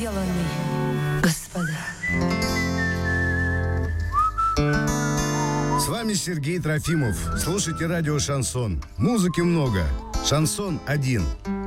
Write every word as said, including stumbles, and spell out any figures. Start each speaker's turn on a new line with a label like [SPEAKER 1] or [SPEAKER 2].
[SPEAKER 1] недоделанный, господа.
[SPEAKER 2] С вами Сергей Трофимов. Слушайте радио «Шансон». Музыки много. «Шансон» один.